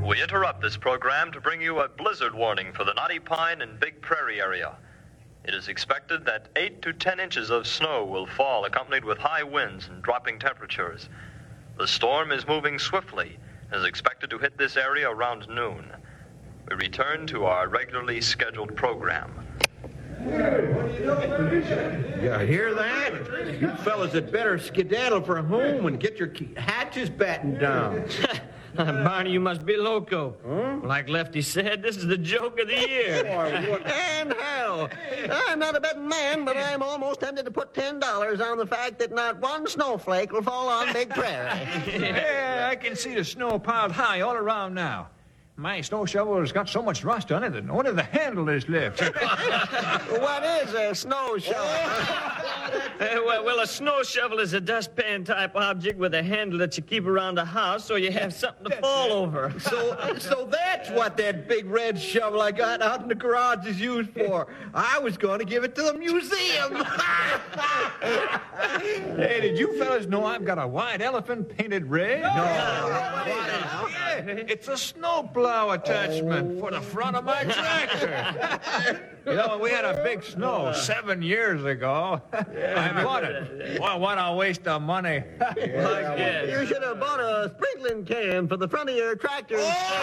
We interrupt this program to bring you a blizzard warning for the Knotty Pine and Big Prairie area. It is expected that 8 to 10 inches of snow will fall, accompanied with high winds and dropping temperatures. The storm is moving swiftly and is expected to hit this area around noon. We return to our regularly scheduled program. You hear that? You fellas had better skedaddle for home and get your hatches battened down. Barney, you must be loco. Huh? Like Lefty said, this is the joke of the year. And hell, I'm not a betting man, but I'm almost tempted to put $10 on the fact that not one snowflake will fall on Big Prairie. Yeah, I can see the snow piled high all around now. My snow shovel has got so much rust on it that only the handle is left. What is a snow shovel? Well, a snow shovel is a dustpan type object with a handle that you keep around the house so you have something to fall over. So that's what that big red shovel I got out in the garage is used for. I was going to give it to the museum. Hey, did you fellas know I've got a white elephant painted red? No. Yeah, it's a snowplow attachment for the front of my tractor. You know, we had a big snow 7 years ago. I bought it. Well, what a waste of money. You should have bought a sprinkling can for the front of your tractor.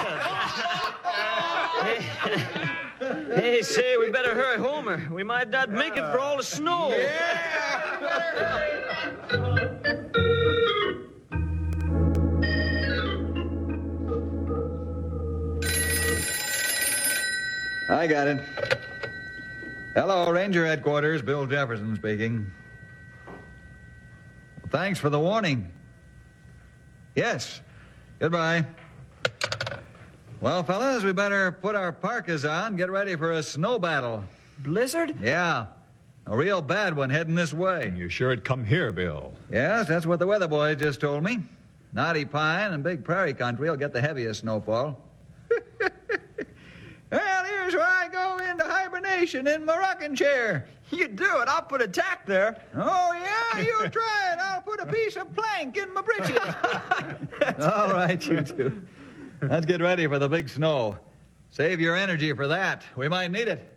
Hey, say, we better hurry, Homer. We might not make it for all the snow. I got it. Hello, Ranger Headquarters. Bill Jefferson speaking. Thanks for the warning. Yes. Goodbye. Well, fellas, we better put our parkas on, get ready for a snow battle. Blizzard? Yeah. A real bad one heading this way. You sure it'd come here, Bill? Yes, that's what the weather boy just told me. Knotty Pine and Big Prairie country will get the heaviest snowfall. Well, here's where I go into hibernation in my rocking chair. You do it. I'll put a tack there. Oh, yeah? You try it. I'll put a piece of plank in my britches. All right, you two. Let's get ready for the big snow. Save your energy for that. We might need it.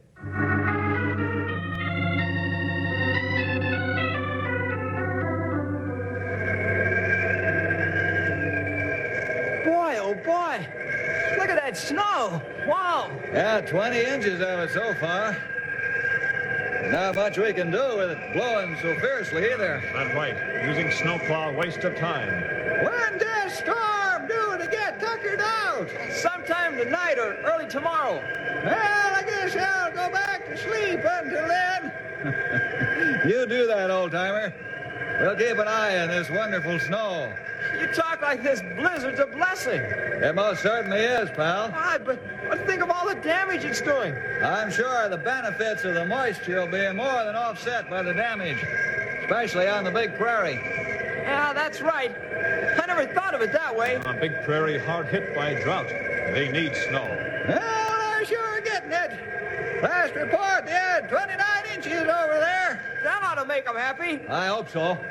Boy, oh boy. Look at that snow. Wow. Yeah, 20 inches of it so far. Not much we can do with it blowing so fiercely either. Not right. Using snowplow, waste of time. When does storm due to get tuckered out? Sometime tonight or early tomorrow. Well, I guess I'll go back to sleep until then. You do that, old-timer. We'll keep an eye on this wonderful snow. You talk like this blizzard's a blessing. It most certainly is, pal. But think of all the damage it's doing. I'm sure the benefits of the moisture will be more than offset by the damage, especially on the Big Prairie. Yeah, that's right. I never thought of it that way. Big Prairie hard hit by drought. They need snow. Well, they're sure getting it. Last report, they had 29 inches over there. That ought to make them happy. I hope so.